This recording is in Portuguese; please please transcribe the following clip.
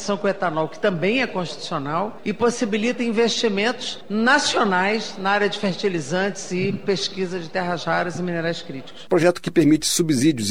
associação com o etanol, que também é constitucional, e possibilita investimentos nacionais na área de fertilizantes e pesquisa de terras raras e minerais críticos. Projeto que permite subsídios